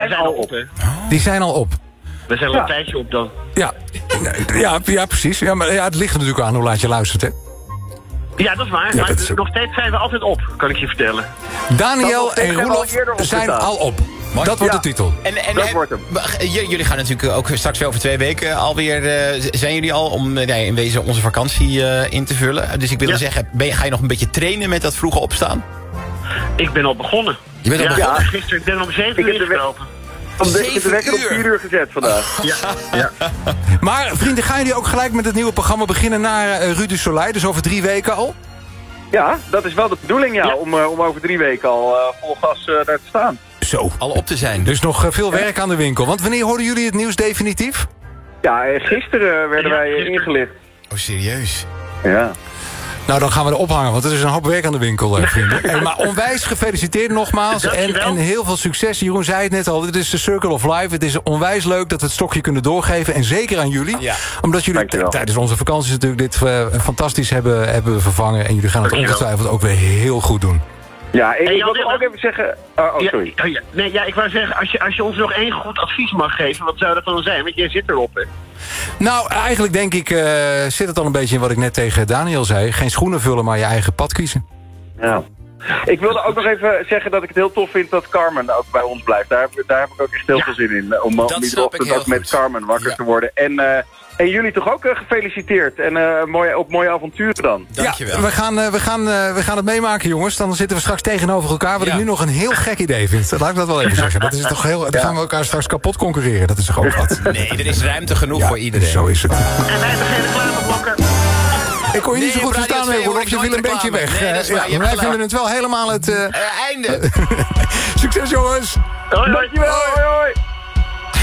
zijn al op, hè? Die zijn al op. We zijn al een tijdje op dan. Ja, precies. Ja, maar het ligt er natuurlijk aan hoe laat je luistert, hè? Ja, dat is waar. Ja, maar dat is ook... nog steeds zijn we altijd op, kan ik je vertellen. Daniel en Roelof zijn al op. Mooi. Dat wordt de titel. En Dat wordt hem. Jullie gaan natuurlijk ook straks weer over 2 weken alweer... zijn jullie al om in wezen onze vakantie in te vullen? Dus ik wil zeggen, ga je nog een beetje trainen met dat vroege opstaan? Ik ben al begonnen. Je bent al begonnen? Ja, gisteren, ik ben om 7 uur gesproken. De wekker op 4 uur gezet vandaag. Ja. Maar vrienden, gaan jullie ook gelijk met het nieuwe programma beginnen naar Rue du Soleil? Dus over 3 weken al? Ja, dat is wel de bedoeling, om over 3 weken al vol gas daar te staan. Zo. Al op te zijn. Dus nog veel werk aan de winkel. Want wanneer hoorden jullie het nieuws definitief? Ja, gisteren werden wij ingelicht. Oh, serieus? Ja. Nou, dan gaan we erop hangen, want er is een hoop werk aan de winkel, vrienden. Maar onwijs gefeliciteerd nogmaals. En heel veel succes. Jeroen zei het net al, dit is de Circle of Life. Het is onwijs leuk dat we het stokje kunnen doorgeven. En zeker aan jullie. Ja. Omdat jullie tijdens onze vakanties natuurlijk dit fantastisch hebben vervangen. En jullie gaan het ongetwijfeld ook weer heel goed doen. Ja, ik wil toch ook even zeggen... sorry. Ik wou zeggen, als je ons nog 1 goed advies mag geven, wat zou dat dan zijn? Want jij zit erop, hè? Nou, eigenlijk denk ik, zit het al een beetje in wat ik net tegen Daniel zei. Geen schoenen vullen, maar je eigen pad kiezen. Ja. Ik wilde ook nog even zeggen dat ik het heel tof vind dat Carmen ook bij ons blijft. Daar heb ik ook echt heel veel zin in. Om die ochtend ook met Carmen wakker te worden. En jullie toch ook gefeliciteerd. En op mooie avonturen dan. Dankjewel. Ja, we gaan het meemaken, jongens. Dan zitten we straks tegenover elkaar. Wat ik nu nog een heel gek idee vind. Laat ik dat wel even zeggen. Dat is toch heel, dan gaan we elkaar straks kapot concurreren. Dat is toch ook wat? Nee, er is ruimte genoeg voor iedereen. Zo is het. En wij hebben geen reclameblokken. Ik kon je niet zo goed verstaan, Roelof. Je viel een beetje weg. Wij vinden het wel helemaal het... Einde. Succes, jongens. Hoi. Dankjewel.